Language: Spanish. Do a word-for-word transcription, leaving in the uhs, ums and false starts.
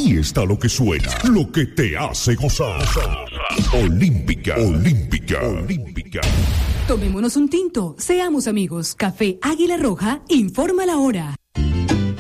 Aquí está lo que suena, lo que te hace gozar. Olímpica, olímpica, olímpica. Tomémonos un tinto, seamos amigos. Café Águila Roja informa la hora.